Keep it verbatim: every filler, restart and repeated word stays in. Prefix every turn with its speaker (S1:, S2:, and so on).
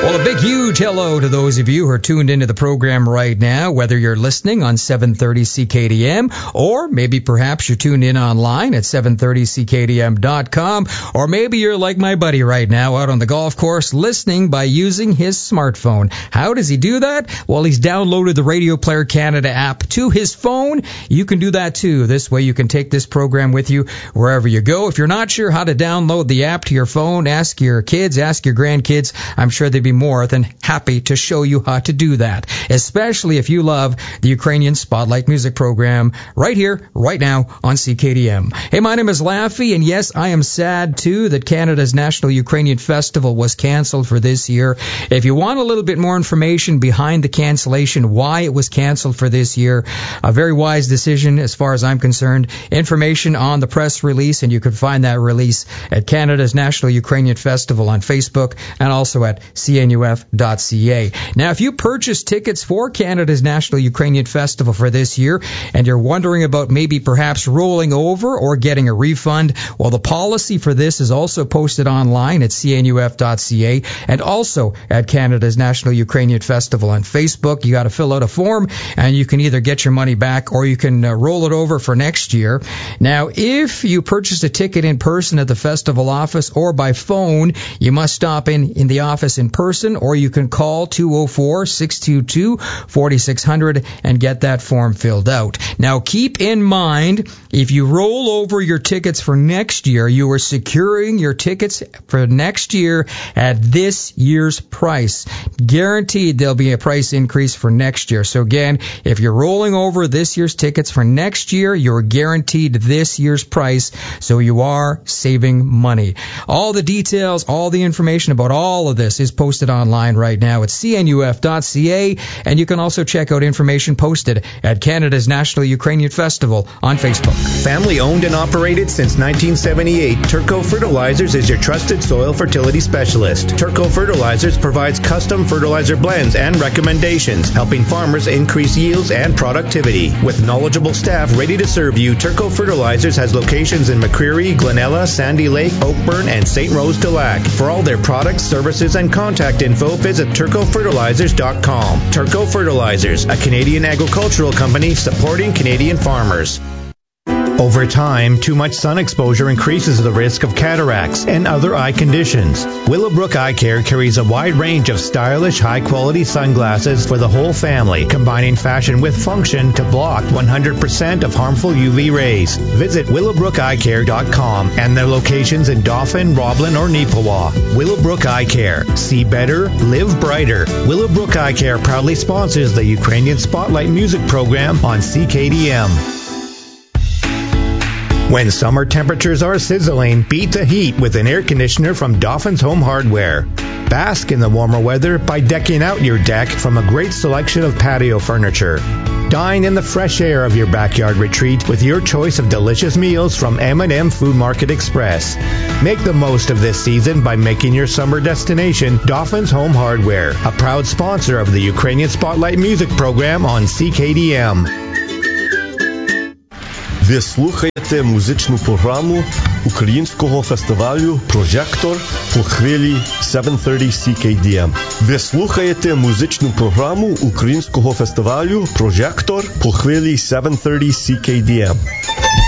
S1: Well, a big, huge hello to those of you who are tuned into the program right now, whether you're listening on seven thirty C K D M, or maybe perhaps you're tuned in online at seven thirty C K D M dot com, or maybe you're like my buddy right now out on the golf course listening by using his smartphone. How does he do that? Well, he's downloaded the Radio Player Canada app to his phone. You can do that too. This way you can take this program with you wherever you go. If you're not sure how to download the app to your phone, ask your kids, ask your grandkids. I'm sure they'd be more than happy to show you how to do that, especially if you love the Ukrainian Spotlight Music Program right here, right now on C K D M. Hey, my name is Laffy, and yes, I am sad too that Canada's National Ukrainian Festival was canceled for this year. If you want a little bit more information behind the cancellation, why it was canceled for this year, a very wise decision as far as I'm concerned. Information on the press release, and you can find that release at Canada's National Ukrainian Festival on Facebook and also at C N U F dot C A. Now, if you purchase tickets for Canada's National Ukrainian Festival for this year and you're wondering about maybe perhaps rolling over or getting a refund, well, the policy for this is also posted online at C N U F dot C A and also at Canada's National Ukrainian Festival on Facebook. You got to fill out a form and you can either get your money back or you can uh, roll it over for next year. Now, if you purchase a ticket in person at the festival office or by phone, you must stop in in the office in person, or you can call two oh four, six two two, four six zero zero and get that form filled out. Now, keep in mind, if you roll over your tickets for next year, you are securing your tickets for next year at this year's price. Guaranteed there'll be a price increase for next year. So again, if you're rolling over this year's tickets for next year, you're guaranteed this year's price, so you are saving money. All the details, all the information about all of this is posted online right now at C N U F dot C A, and you can also check out information posted at Canada's National Ukrainian Festival on Facebook.
S2: Family owned and operated since nineteen seventy-eight, Turco Fertilizers is your trusted soil fertility specialist. Turco Fertilizers provides custom fertilizer blends and recommendations, helping farmers increase yields and productivity. With knowledgeable staff ready to serve you, Turco Fertilizers has locations in McCreary, Glenella, Sandy Lake, Oakburn, and Saint Rose de Lac. For all their products, services, and contact info, visit turco fertilizers dot com. Turco Fertilizers, a Canadian agricultural company supporting Canadian farmers. Over time, too much sun exposure increases the risk of cataracts and other eye conditions. Willowbrook Eye Care carries a wide range of stylish, high-quality sunglasses for the whole family, combining fashion with function to block one hundred percent of harmful U V rays. Visit willowbrook eye care dot com and their locations in Dauphin, Roblin, or Neepawa. Willowbrook Eye Care. See better, live brighter. Willowbrook Eye Care proudly sponsors the Ukrainian Spotlight Music Program on C K D M. When summer temperatures are sizzling, beat the heat with an air conditioner from Dauphin's Home Hardware. Bask in the warmer weather by decking out your deck from a great selection of patio furniture. Dine in the fresh air of your backyard retreat with your choice of delicious meals from M and M Food Market Express. Make the most of this season by making your summer destination Dauphin's Home Hardware, a proud sponsor of the Ukrainian Spotlight Music Program on C K D M.
S3: Ви слухаєте музичну програму Українського фестивалю «Прожектор» по хвилі сім тридцять Сі Кей Ді Ем. Ви слухаєте музичну програму Українського фестивалю «Прожектор» по хвилі сім тридцять Сі Кей Ді Ем.